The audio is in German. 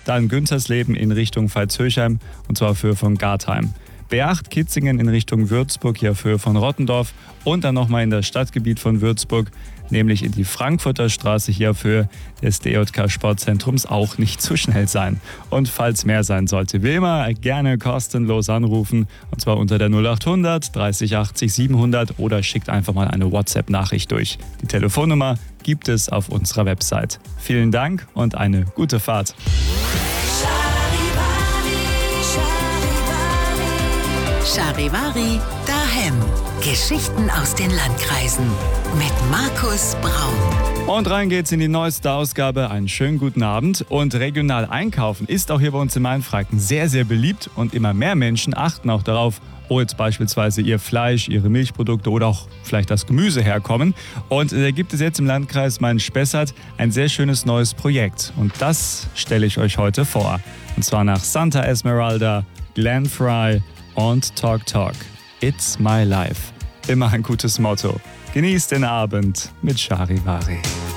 Dann Güntersleben in Richtung Veitshöchheim und zwar auf Höhe von Gartheim. B8 Kitzingen in Richtung Würzburg, hier auf Höhe von Rottendorf und dann nochmal in das Stadtgebiet von Würzburg, nämlich in die Frankfurter Straße hier auf Höhe des DJK Sportzentrums auch nicht zu schnell sein. Und falls mehr sein sollte, wie immer gerne kostenlos anrufen und zwar unter der 0800 30 80 700 oder schickt einfach mal eine WhatsApp-Nachricht durch. Die Telefonnummer gibt es auf unserer Website. Vielen Dank und eine gute Fahrt. Charivari daheim. Geschichten aus den Landkreisen mit Markus Braun. Und rein geht's in die neueste Ausgabe. Einen schönen guten Abend. Und regional einkaufen ist auch hier bei uns in Mainfranken sehr, sehr beliebt. Und immer mehr Menschen achten auch darauf, wo jetzt beispielsweise ihr Fleisch, ihre Milchprodukte oder auch vielleicht das Gemüse herkommen. Und da gibt es jetzt im Landkreis Main-Spessart ein sehr schönes neues Projekt. Und das stelle ich euch heute vor. Und zwar nach Santa Esmeralda, Glenfry und Talk Talk. It's my life. Immer ein gutes Motto. Genießt den Abend mit Charivari.